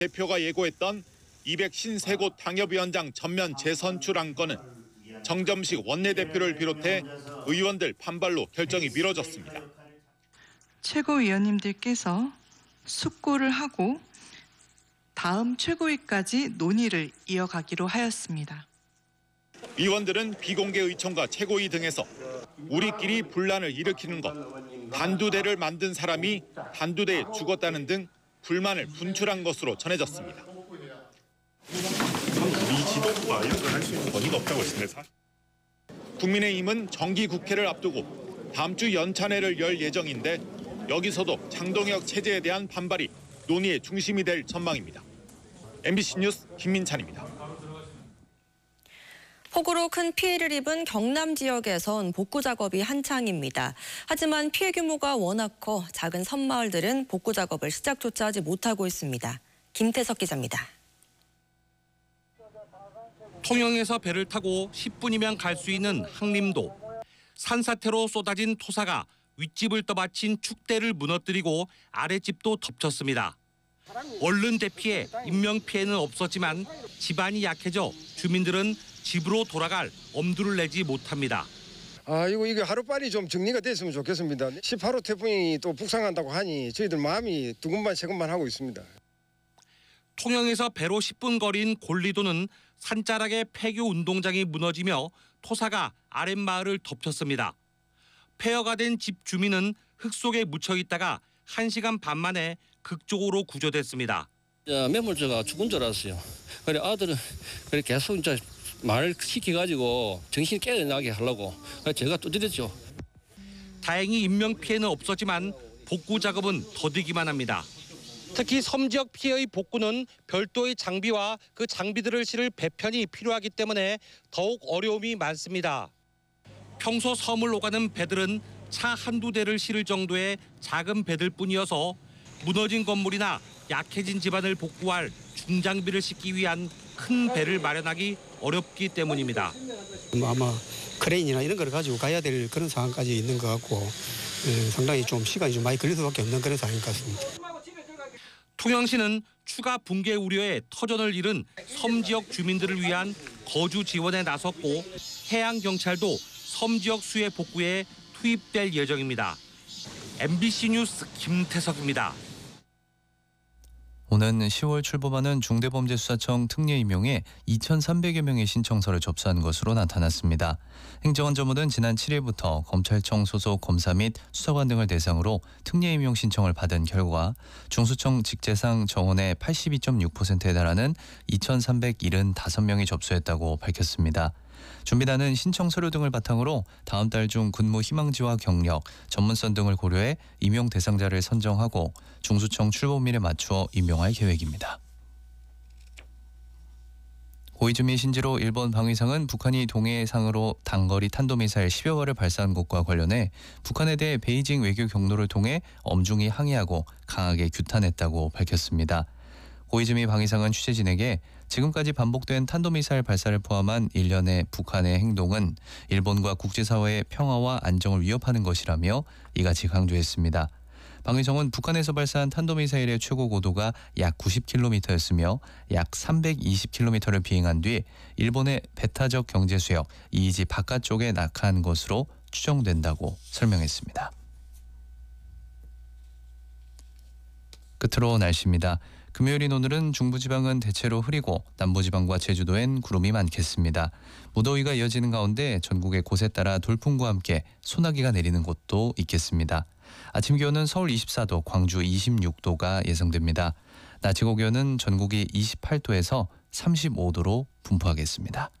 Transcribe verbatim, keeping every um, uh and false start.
대표가 예고했던 이백오십삼 곳 당협위원장 전면 재선출 안건은 정점식 원내대표를 비롯해 의원들 반발로 결정이 미뤄졌습니다. 최고위원님들께서 숙고를 하고 다음 최고위까지 논의를 이어가기로 하였습니다. 의원들은 비공개 의총과 최고위 등에서 우리끼리 분란을 일으키는 것, 단두대를 만든 사람이 단두대에 죽었다는 등 불만을 분출한 것으로 전해졌습니다. 이 지도부가 이런 걸 할 수 있는 권위가 없다고 했습니다. 국민의힘은 정기국회를 앞두고 다음 주 연찬회를 열 예정인데 여기서도 장동혁 체제에 대한 반발이 논의의 중심이 될 전망입니다. 엠비씨 뉴스 김민찬입니다. 폭우로 큰 피해를 입은 경남 지역에선 복구 작업이 한창입니다. 하지만 피해 규모가 워낙 커 작은 섬마을들은 복구 작업을 시작조차 하지 못하고 있습니다. 김태석 기자입니다. 통영에서 배를 타고 십 분이면 갈 수 있는 항림도. 산사태로 쏟아진 토사가 윗집을 떠받친 축대를 무너뜨리고 아랫집도 덮쳤습니다. 얼른 대피해 인명피해는 없었지만 집안이 약해져 주민들은 집으로 돌아갈 엄두를 내지 못합니다. 아 이거 이게 하루빨리 좀 정리가 됐으면 좋겠습니다. 십팔 호 태풍이 또 북상한다고 하니 저희들 마음이 두근만세근만 하고 있습니다. 통영에서 배로 십 분 거리인 골리도는 산자락의 폐교 운동장이 무너지며 토사가 아랫마을을 덮쳤습니다. 폐허가 된 집 주민은 흙 속에 묻혀 있다가 한 시간 반 만에 극적으로 구조됐습니다. 매몰자가 죽은 줄 알았어요. 그래 아들은 그래 계속 이제 말을 시켜가지고 정신이 깨어나게 하려고 제가 두드렸죠. 다행히 인명피해는 없었지만 복구 작업은 더디기만 합니다. 특히 섬 지역 피해의 복구는 별도의 장비와 그 장비들을 실을 배편이 필요하기 때문에 더욱 어려움이 많습니다. 평소 섬을 오가는 배들은 차 한두 대를 실을 정도의 작은 배들뿐이어서 무너진 건물이나 약해진 집안을 복구할 중장비를 싣기 위한 큰 배를 마련하기 어렵기 때문입니다. 아마 크레인이나 이런 걸 가지고 가야 될 그런 상황까지 있는 것 같고 예, 상당히 좀 시간이 좀 많이 걸릴 수밖에 없는 그런 상황인 것 같습니다. 통영시는 추가 붕괴 우려에 터전을 잃은 섬 지역 주민들을 위한 거주 지원에 나섰고 해양경찰도 섬 지역 수해 복구에 투입될 예정입니다. 엠비씨 뉴스 김태석입니다. 오는 시월 출범하는 중대범죄수사청 특례 임용에 이천삼백여 명의 신청서를 접수한 것으로 나타났습니다. 행정안전부는 지난 칠 일부터 검찰청 소속 검사 및 수사관 등을 대상으로 특례 임용 신청을 받은 결과 중수청 직제상 정원의 팔십이 점 육 퍼센트에 달하는 이천삼백칠십오 명이 접수했다고 밝혔습니다. 준비단은 신청 서류 등을 바탕으로 다음 달 중 근무 희망지와 경력, 전문성 등을 고려해 임용 대상자를 선정하고 중수청 출범일에 맞추어 임용할 계획입니다. 고이즈미 신지로 일본 방위상은 북한이 동해상으로 단거리 탄도미사일 십여 발을 발사한 것과 관련해 북한에 대해 베이징 외교 경로를 통해 엄중히 항의하고 강하게 규탄했다고 밝혔습니다. 고이즈미 방위상은 취재진에게 지금까지 반복된 탄도미사일 발사를 포함한 일련의 북한의 행동은 일본과 국제사회의 평화와 안정을 위협하는 것이라며 이같이 강조했습니다. 방위성은 북한에서 발사한 탄도미사일의 최고 고도가 약 구십 킬로미터였으며 약 삼백이십 킬로미터를 비행한 뒤 일본의 배타적 경제수역 이이지 바깥쪽에 낙하한 것으로 추정된다고 설명했습니다. 끝으로 날씨입니다. 금요일인 오늘은 중부지방은 대체로 흐리고 남부지방과 제주도엔 구름이 많겠습니다. 무더위가 이어지는 가운데 전국의 곳에 따라 돌풍과 함께 소나기가 내리는 곳도 있겠습니다. 아침 기온은 서울 이십사 도, 광주 이십육 도가 예상됩니다. 낮 최고 기온은 전국이 이십팔 도에서 삼십오 도로 분포하겠습니다.